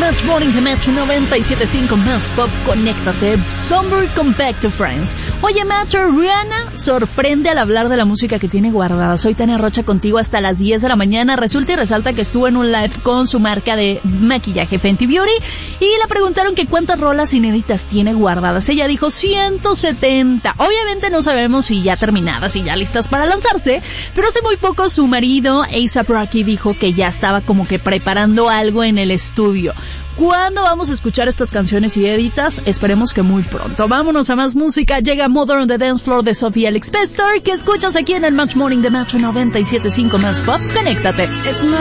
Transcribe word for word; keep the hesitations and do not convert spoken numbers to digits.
Match Morning de Match noventa y siete punto cinco más Pop, conéctate. Somber con Back to Friends. Oye, Match, Rihanna sorprende al hablar de la música que tiene guardada. Soy Tania Rocha contigo hasta las diez de la mañana. Resulta y resalta que estuvo en un live con su marca de maquillaje Fenty Beauty y le preguntaron que cuántas rolas inéditas tiene guardadas. Ella dijo ciento setenta. Obviamente no sabemos si ya terminadas y ya listas para lanzarse, pero hace muy poco su marido A$AP Rocky dijo que ya estaba como que preparando algo en el estudio. ¿Cuándo vamos a escuchar estas canciones inéditas? Esperemos que muy pronto. Vámonos a más música. Llega Mother on the Dance Floor de Sophie Elix-Bextor, que escuchas aquí en el Match Morning de Match noventa y siete punto cinco más Pop. Conéctate. Es